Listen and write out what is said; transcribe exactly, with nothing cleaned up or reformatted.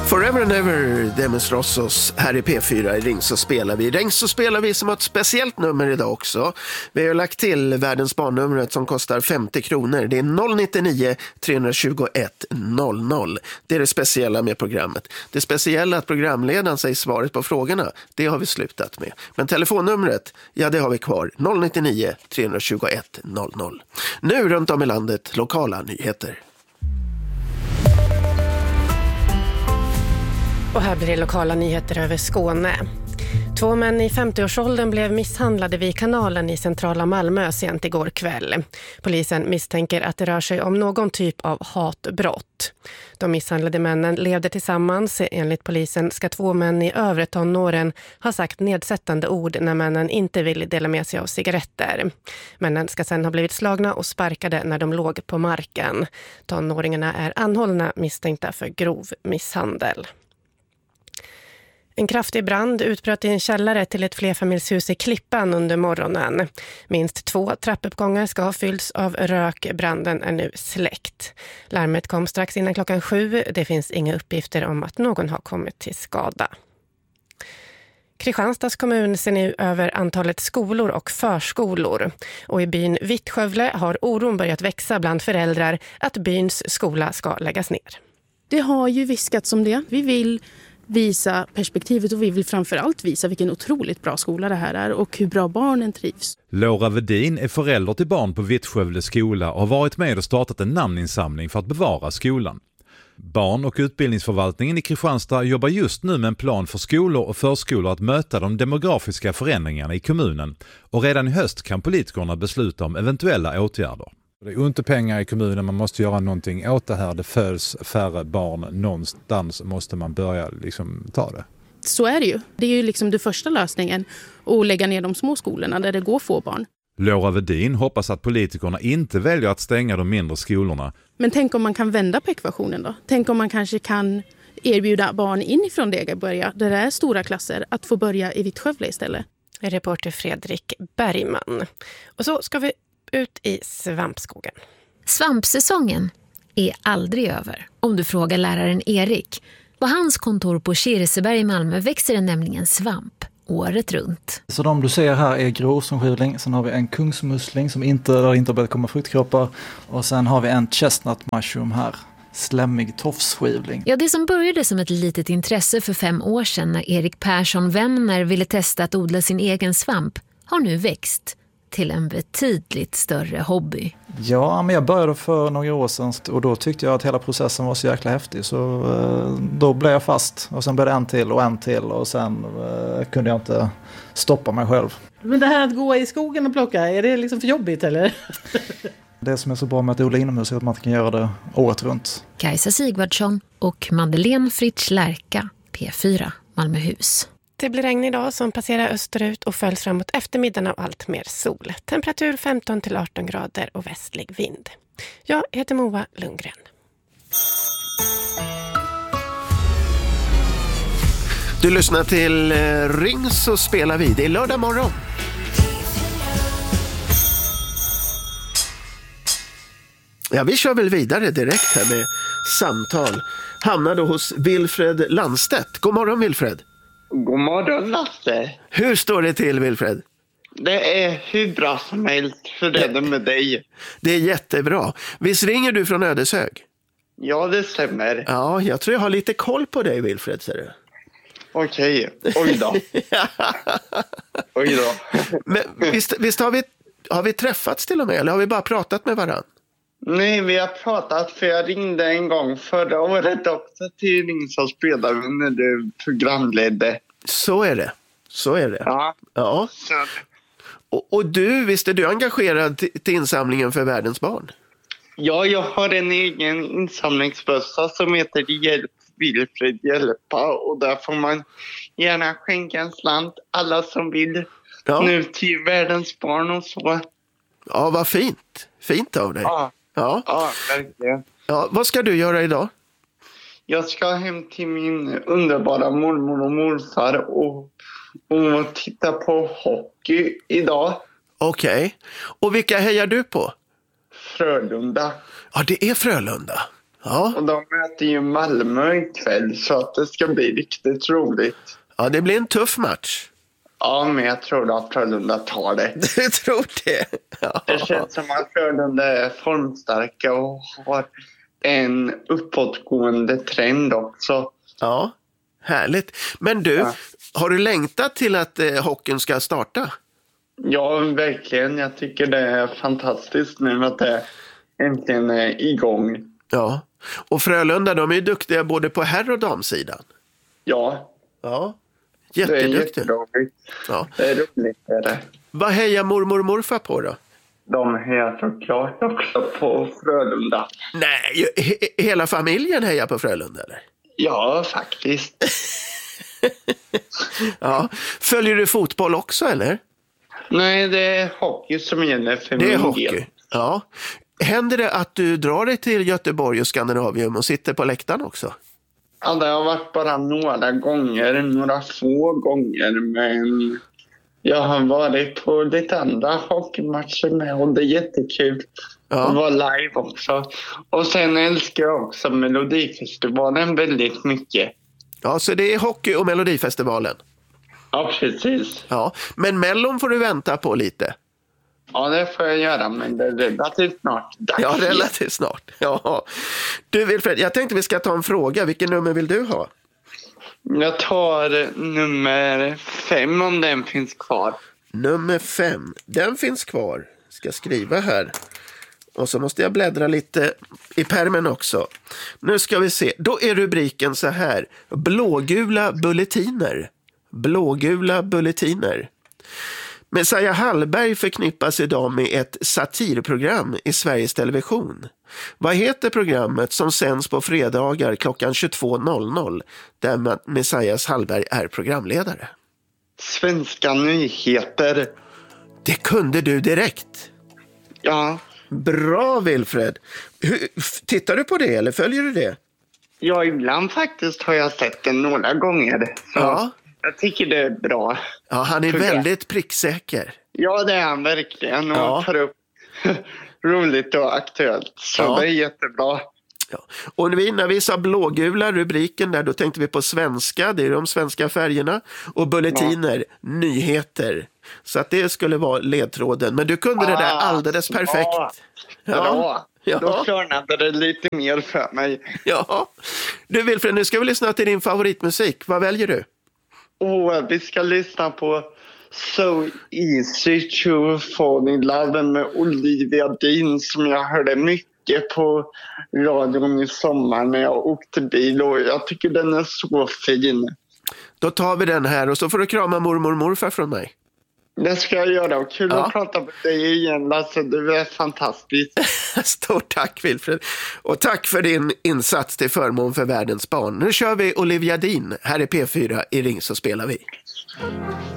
Forever and Ever, Demis Rossos, här i P fyra i Ring så spelar vi. Ring så spelar vi som ett speciellt nummer idag också. Vi har lagt till världens barnnumret som kostar femtio kronor. Det är noll nio tre två ett noll noll. Det är det speciella med programmet. Det speciella att programledaren säger svaret på frågorna, det har vi slutat med. Men telefonnumret, ja det har vi kvar. noll nio tre två ett noll noll. Nu runt om i landet, lokala nyheter. Och här blir det lokala nyheter över Skåne. Två män i femtioårsåldern blev misshandlade vid kanalen i centrala Malmö sent igår kväll. Polisen misstänker att det rör sig om någon typ av hatbrott. De misshandlade männen levde tillsammans. Enligt polisen ska två män i övre tonåren ha sagt nedsättande ord när männen inte ville dela med sig av cigaretter. Männen ska sedan ha blivit slagna och sparkade när de låg på marken. Tonåringarna är anhållna misstänkta för grov misshandel. En kraftig brand utbröt i en källare till ett flerfamiljshus i Klippan under morgonen. Minst två trappuppgångar ska ha fyllts av rök. Branden är nu släckt. Larmet kom strax innan klockan sju. Det finns inga uppgifter om att någon har kommit till skada. Kristianstads kommun ser nu över antalet skolor och förskolor. Och i byn Vittskövle har oron börjat växa bland föräldrar att byns skola ska läggas ner. Det har ju viskats om det. Vi vill visa perspektivet och vi vill framförallt visa vilken otroligt bra skola det här är och hur bra barnen trivs. Laura Vedin är förälder till barn på Vittskövle skola och har varit med och startat en namninsamling för att bevara skolan. Barn- och utbildningsförvaltningen i Kristianstad jobbar just nu med en plan för skolor och förskolor att möta de demografiska förändringarna i kommunen. Och redan i höst kan politikerna besluta om eventuella åtgärder. Det är inte pengar i kommunen, man måste göra någonting åt det här. Det föds färre barn, någonstans måste man börja liksom ta det. Så är det ju. Det är ju liksom den första lösningen att lägga ner de små skolorna där det går få barn. Laura Vedin hoppas att politikerna inte väljer att stänga de mindre skolorna. Men tänk om man kan vända på ekvationen då? Tänk om man kanske kan erbjuda barn inifrån Degerberga, där det är stora klasser, att få börja i Vittskövle istället. Reporter Fredrik Bergman. Och så ska vi ut i svampskogen. Svampsäsongen är aldrig över, om du frågar läraren Erik. På hans kontor på Kirseberg i Malmö växer det nämligen svamp året runt. Så de du ser här är gråsomskjutling, sen har vi en kungsmussling som inte, där inte har börjat komma fruktkroppar och sen har vi en chestnut mushroom här. Slämmig tofsskivling. Ja, det som började som ett litet intresse för fem år sedan när Erik Persson Wemner ville testa att odla sin egen svamp har nu växt till en betydligt större hobby. Ja, men jag började för några år sedan och då tyckte jag att hela processen var så jäkla häftig så eh, då blev jag fast och sen blev det en till och en till och sen eh, kunde jag inte stoppa mig själv. Men det här att gå i skogen och plocka, är det liksom för jobbigt eller? Det som är så bra med att odla inomhus är att man kan göra det året runt. Kajsa Sigvardsson och Madeleine Fritz Lärka, P fyra, Malmöhus. Det blir regn idag som passerar österut och följs framåt eftermiddagen av allt mer sol. Temperatur femton till arton grader och västlig vind. Jag heter Moa Lundgren. Du lyssnar till Ring så spelar vi. Det är lördag morgon. Ja, vi kör väl vidare direkt här med samtal. Hamnade hos Wilfred Landstedt. God morgon Wilfred. God morgon Lasse. Hur står det till Wilfred? Det är hur bra som helst för det med dig. Det är jättebra. Visst ringer du från Ödeshög? Ja, det stämmer. Ja, jag tror jag har lite koll på dig Wilfred, ser du. Okej, oj då. Oj då. Men visst, visst har, vi, har vi träffats till och med, eller har vi bara pratat med varandra? Nej, vi har pratat för jag ringde en gång förra året också till Ring så spelade vi när du programledde. Så är det, så är det. Ja. Ja. Så. Och, och du, visst är du engagerad till, till insamlingen för världens barn? Ja, jag har en egen insamlingsbössa som heter Hjälp Wilfred hjälpa och där får man gärna skänka en slant alla som vill ja. Nu till världens barn och så. Ja, vad fint. Fint av dig. Ja. Ja, ja verkligen. Ja, vad ska du göra idag? Jag ska hem till min underbara mormor och morfar och, och titta på hockey idag. Okej. Okay. Och vilka hejar du på? Frölunda. Ja, det är Frölunda. Ja. Och de möter ju Malmö ikväll så att det ska bli riktigt roligt. Ja, det blir en tuff match. Ja, men jag tror att Frölunda tar det. Du tror det? Ja. Det känns som att Frölunda är formstarka och har en uppåtgående trend också. Ja, härligt. Men du, ja. Har du längtat till att eh, hockeyn ska starta? Ja, verkligen. Jag tycker det är fantastiskt nu att det äntligen är igång. Ja, och Frölunda, de är ju duktiga både på herr- och damsidan. Ja. Ja, jätteduktiga. Det är jätteroligt. Ja. Det är roligt, det är det. Vad hejar mormor och morfar på då? De hejar såklart också på Frölunda. Nej, he- hela familjen hejar på Frölunda, eller? Ja, faktiskt. Ja. Följer du fotboll också, eller? Nej, det är hockey som gäller för min del. Det är hockey, ja. Händer det att du drar dig till Göteborg och Skandinavium och sitter på läktaren också? Ja, det har varit bara några gånger, några få gånger, men jag har varit på lite andra hockeymatcher med och det är jättekul ja. Att vara live också. Och sen älskar jag också Melodifestivalen väldigt mycket. Ja, så det är hockey och Melodifestivalen? Ja, precis. Ja, men Mellon får du vänta på lite. Ja, det får jag göra, men det är relativt snart. Dags. Ja, relativt snart. Ja. Du Wilfred, jag tänkte vi ska ta en fråga. Vilken nummer vill du ha? Jag tar nummer fem om den finns kvar. Nummer fem, den finns kvar. Ska skriva här. Och så måste jag bläddra lite i pärmen också. Nu ska vi se. Då är rubriken så här. Blågula bulletiner. Blågula bulletiner. Messiah Hallberg förknippas idag med ett satirprogram i Sveriges Television. Vad heter programmet som sänds på fredagar klockan tjugotvå noll noll där Messiah Hallberg är programledare? Svenska nyheter. Det kunde du direkt. Ja. Bra Wilfred. Hur, tittar du på det eller följer du det? Ja, ibland faktiskt har jag sett det några gånger. Så ja. Jag tycker det är bra. Ja, han är väldigt pricksäker. Ja, det är han verkligen. Och ja. tar upp roligt och aktuellt. Så ja. Det är jättebra. Ja. Och när vi, när vi sa blågula rubriken där, då tänkte vi på svenska. Det är de svenska färgerna. Och bulletiner, ja. Nyheter. Så att det skulle vara ledtråden. Men du kunde ah, det där alldeles perfekt. Ja, ja. Ja. Då klarnade det lite mer för mig. Ja. Du Wilfred, nu ska vi lyssna till din favoritmusik. Vad väljer du? Oh, vi ska lyssna på So Easy to Fall in Love med Olivia Dean som jag hörde mycket på radion i sommar när jag åkte bil och jag tycker den är så fin. Då tar vi den här och så får du krama mormor och morfar från mig. Det ska jag göra och kul ja. Att prata med dig igen. Alltså, du är fantastisk. Stort tack Wilfred. Och tack för din insats till förmån för världens barn. Nu kör vi Olivia Dean. Här är P fyra i Ring så spelar vi.